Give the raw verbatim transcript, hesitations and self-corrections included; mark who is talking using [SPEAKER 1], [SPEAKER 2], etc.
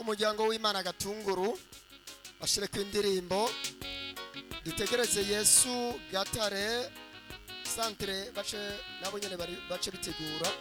[SPEAKER 1] umuryango w'Imana Gatunguru bashire ku indirimbo dutegereze Yesu Gatare Centre bace nabo nyene bari bace bitegura